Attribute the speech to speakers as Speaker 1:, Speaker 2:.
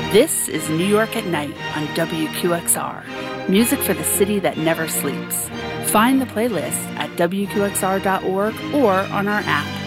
Speaker 1: This is New York at Night on WQXR, music for the city that never sleeps. Find the playlist at WQXR.org or on our app.